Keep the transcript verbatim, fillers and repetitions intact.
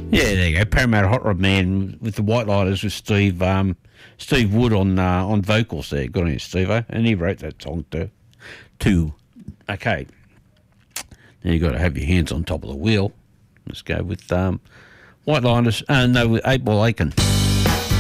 Yeah, there you go. Parramatta Hot Rod Man with the White Lighters with Steve um, Steve Wood on uh, on vocals there. Good on you, Steve-O. And he wrote that song too. Too. Okay. Now you've got to have your hands on top of the wheel. Let's go with um, White Lighters. Uh, no, with Eight Ball Aiken.